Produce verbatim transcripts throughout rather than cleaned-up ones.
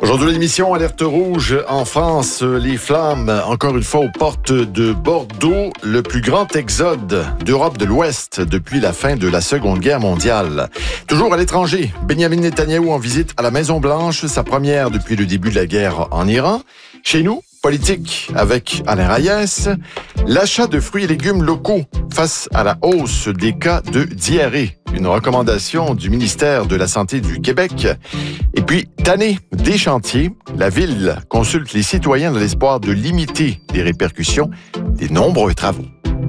Aujourd'hui, l'émission Alerte rouge en France. Les flammes, encore une fois, aux portes de Bordeaux. Le plus grand exode d'Europe de l'Ouest depuis la fin de la Seconde Guerre mondiale. Toujours à l'étranger, Benjamin Netanyahou en visite à la Maison-Blanche, sa première depuis le début de la guerre en Iran. Chez nous, politique avec Alain Reyes. L'achat de fruits et légumes locaux face à la hausse des cas de diarrhée. Une recommandation du ministère de la Santé du Québec. Et puis, tanné des chantiers, la Ville consulte les citoyens dans l'espoir de limiter les répercussions des nombreux travaux.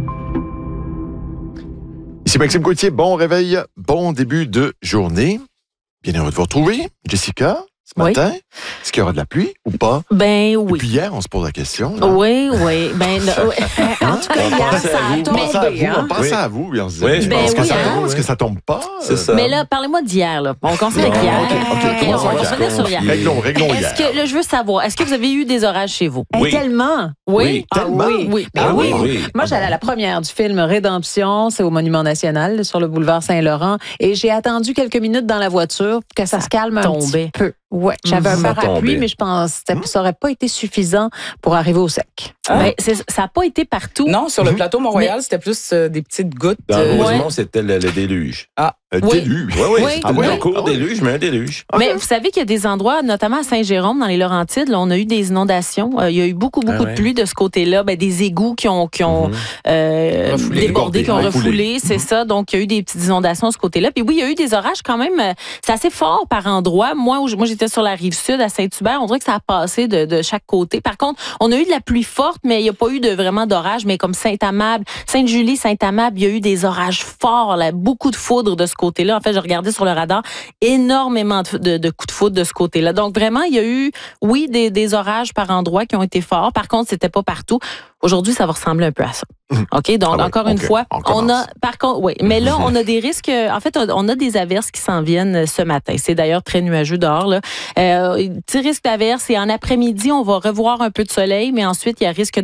Ici Maxime Gauthier, bon réveil, bon début de journée. Bien heureux de vous retrouver. Jessica, ce matin, oui. Est-ce qu'il y aura de la pluie ou pas? Ben oui. Depuis hier, on se pose la question. Là. Oui, oui. Ben, là, oui. En tout cas, hier, ça a tombé. On pensait à vous, bien sûr. Oui, ben est-ce que, oui, ça hein? tombe, est-ce que ça tombe pas? C'est ça. Mais là, parlez-moi d'hier. Là. On commence avec Non, hier. OK, OK. Okay, on va Commençons revenir sur hier. Réglons, réglons hier. Est-ce que, là, je veux savoir, est-ce que vous avez eu des orages chez vous? Oui. Tellement. Oui. Oui. Ah, Tellement. oui. Oui. Ben Ah oui. oui, oui. Moi, j'allais à la première du film Rédemption, c'est au Monument National, sur le boulevard Saint-Laurent, et j'ai attendu quelques minutes dans la voiture pour que ça, ça se calme un tombait. petit peu. Ouais, j'avais Ça un parapluie, tombait. mais je pense que ça n'aurait pas été suffisant pour arriver au sec. Ah. Ben, c'est, ça n'a pas été partout. Non, sur le plateau Mont-Royal, c'était plus euh, des petites gouttes. Dans euh, Rosemont, ouais. c'était le, le déluge. Un Oui. déluge. Oui, oui. Oui. C'était Ah ouais? un court Ah ouais. déluge, mais un déluge. Mais vous savez qu'il y a des endroits, notamment à Saint-Jérôme, dans les Laurentides, là, on a eu des inondations. Euh, il y a eu beaucoup, beaucoup Ah ouais. de pluie de ce côté-là. Ben, des égouts qui ont, qui ont Mhm. euh, Refoulé. débordé, qui ont Refoulé. refoulé. C'est ça. Donc, il y a eu des petites inondations de ce côté-là. Puis oui, il y a eu des orages quand même. euh, C'est assez fort par endroits. Moi, où, moi j'étais sur la rive sud, à Saint-Hubert. On dirait que ça a passé de, de chaque côté. Par contre, on a eu de la pluie forte, mais il n'y a pas eu de vraiment d'orage. Mais comme Saint-Amable, Sainte-Julie, Saint-Amable, il y a eu des orages forts, là, beaucoup de foudre de ce côté-là. En fait, je regardais sur le radar, énormément de, de, de coups de foudre de ce côté-là. Donc, vraiment, il y a eu, oui, des, des orages par endroits qui ont été forts. Par contre, c'était pas partout. Aujourd'hui, ça va ressembler un peu à ça. OK? Donc, Ah oui, encore okay. une fois, On on, commence. a, par contre, oui. Mais là, on a des risques. En fait, on a des averses qui s'en viennent ce matin. C'est d'ailleurs très nuageux dehors, là. Euh, petit risque d'averses et en après-midi, on va revoir un peu de soleil, mais ensuite, il y a risque